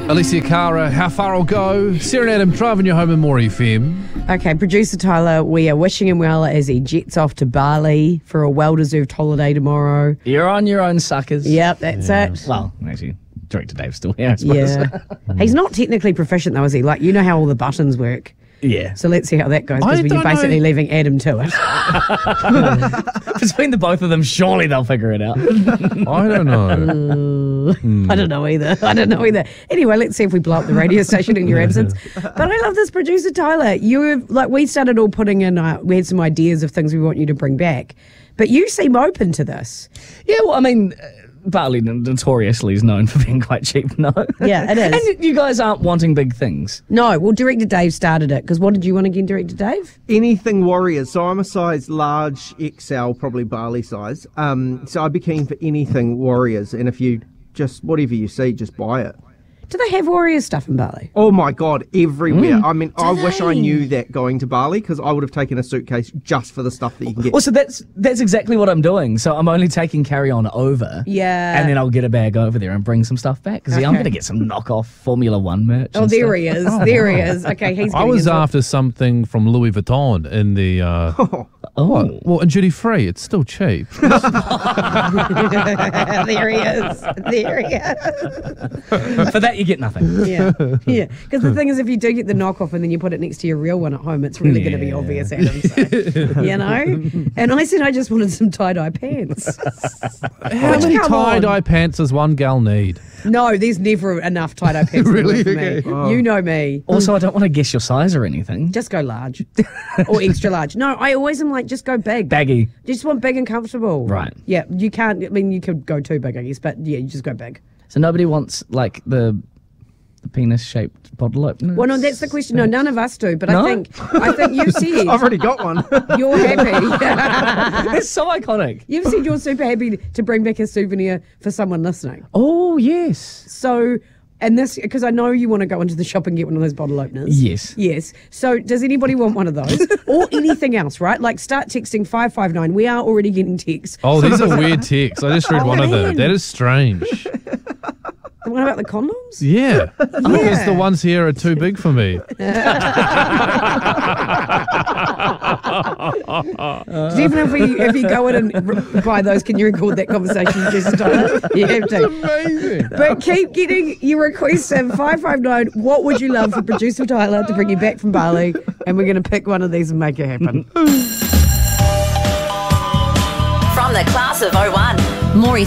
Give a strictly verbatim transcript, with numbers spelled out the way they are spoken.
Alicia Cara, How Far I'll Go. Sarah and Adam driving you home in More F M. Okay, producer Tyler, we are wishing him well as he jets off to Bali for a well-deserved holiday tomorrow. You're on your own, suckers. Yep, that's Yeah. it. Well, actually, Director Dave's still here, I suppose. Yeah. He's not technically proficient though, is he? Like, you know how all the buttons work. Yeah. So let's see how that goes, I because you're don't basically know. leaving Adam to it. Between the both of them, surely they'll figure it out. I don't know. I don't know either. I don't know either. Anyway, let's see if we blow up the radio station in your absence. But I love this, producer Tyler. You were like, we started all putting in, uh, we had some ideas of things we want you to bring back. But you seem open to this. Yeah, well, I mean, uh, Bali notoriously is known for being quite cheap, no? Yeah, it is. And you guys aren't wanting big things. No, well, Director Dave started it, because what did you want again, Director Dave? Anything Warriors. So I'm a size large X L, probably Bali size. Um, so I'd be keen for anything Warriors. And if you just, whatever you see, just buy it. Do they have Warrior stuff in Bali? Oh my God, everywhere. Mm. I mean, I wish I knew that going to Bali, because I would have taken a suitcase just for the stuff that you can get. Well, so that's that's exactly what I'm doing. So I'm only taking carry-on over. Yeah. And then I'll get a bag over there and bring some stuff back. Because I'm Okay. going to get some knockoff Formula One merch. Oh, and there stuff. he is. There he is. Okay, he's I getting was into it. after something from Louis Vuitton in the. Uh, Oh. what? Well, and duty free. It's still cheap. there he is. There he is. For that, you get nothing. Yeah, yeah. Because the thing is, if you do get the knockoff and then you put it next to your real one at home, it's really going to be Yeah. obvious, Adam. So, you know? And I said I just wanted some tie-dye pants. How Which, many come tie-dye on. pants does one gal need? No, there's never enough tie-dye pants Really? for me. Okay. You know me. Also, I don't want to guess your size or anything. Just go large. Or extra large. No, I always am like, just go big. Baggy. You just want big and comfortable. Right. Yeah, you can't, I mean, you could go too big, I guess, but yeah, you just go big. So nobody wants, like, the, the penis-shaped bottle opener? Well, no, that's the question. No, none of us do, but No? I think I think you said I've already got one. you're happy. It's so iconic. You've said you're super happy to bring back a souvenir for someone listening. Oh, yes. So, and this, because I know you want to go into the shop and get one of those bottle openers. Yes. Yes. So, does anybody want one of those? Or anything else, right? Like, start texting five five nine. We are already getting texts. Oh, these are weird texts. I just read Oh, one of them. man. That is strange. What about the condoms? Yeah. Because the ones here are too big for me. Even if we if you go in and r- buy those, can you record that conversation you just started? You have to. Amazing. But keep getting your requests in five five nine. What would you love for producer Tyler to bring you back from Bali? And we're going to pick one of these and make it happen. From the class of oh one, Maury